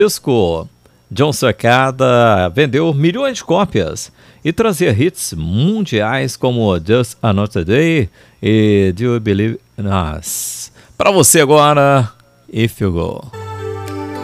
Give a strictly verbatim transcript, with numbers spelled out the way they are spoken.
disco. John Cicada vendeu milhões de cópias e trazia hits mundiais como Just Another Day e Do You Believe in Us. Para você agora, If You Go.